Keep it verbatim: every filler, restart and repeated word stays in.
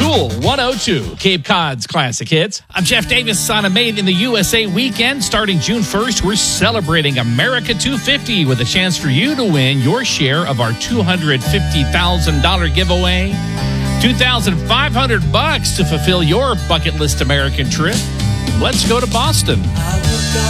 Cool one oh two, Cape Cod's classic hits. I'm Jeff Davis on a Made in the U S A weekend. Starting June first, we're celebrating America two fifty with a chance for you to win your share of our two hundred fifty thousand dollars giveaway. two thousand five hundred bucks to fulfill your bucket list American trip. Let's go to Boston.